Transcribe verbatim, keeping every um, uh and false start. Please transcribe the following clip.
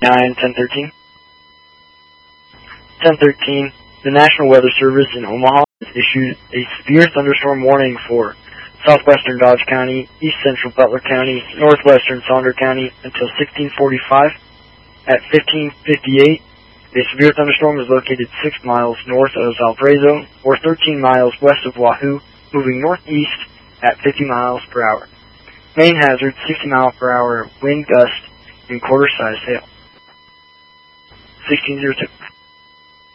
nine ten thirteen. ten thirteen. The National Weather Service in Omaha has issued a severe thunderstorm warning for southwestern Dodge County, east central Butler County, northwestern Sonder County until sixteen forty-five. At fifteen fifty-eight, a severe thunderstorm is located six miles north of Valparaiso or thirteen miles west of Wahoo, moving northeast at fifty miles per hour. Main hazard, sixty mile per hour wind gust and quarter-size hail. sixteen oh two.